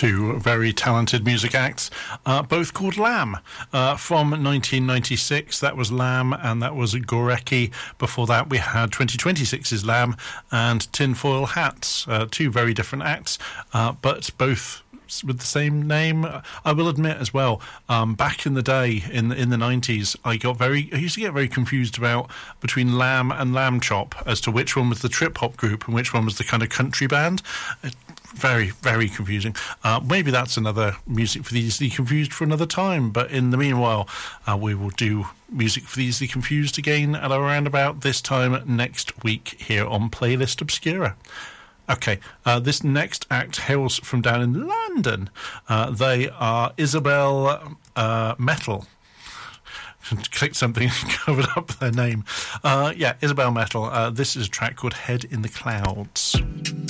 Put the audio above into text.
Two very talented music acts, both called Lamb. From 1996, that was Lamb and that was Gorecki. Before that, we had 2026's Lamb and Tinfoil Hats. Two very different acts, but both with the same name. I will admit as well, back in the day, in the 90s, I used to get very confused between Lamb and Lamb Chop as to which one was the trip hop group and which one was the kind of country band. Very, very confusing. Maybe that's another Music for the Easily Confused for another time, but in the meanwhile, we will do Music for the Easily Confused again at around about this time next week here on Playlist Obscura. Okay, this next act hails from down in London. They are Isabel Metal. Clicked something and covered up their name. Isabel Metal. This is a track called Head in the Clouds.